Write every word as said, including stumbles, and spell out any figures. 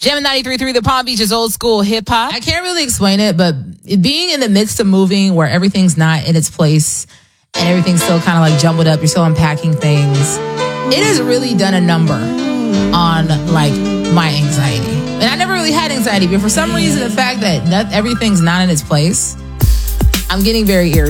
Gem ninety-three point three, the Palm Beach is old school hip hop. I can't really explain it, but being in the midst of moving where everything's not in its place and everything's still kind of like jumbled up, you're still unpacking things, it has really done a number on like my anxiety. And I never really had anxiety, but for some reason, the fact that not, everything's not in its place, I'm getting very irritated.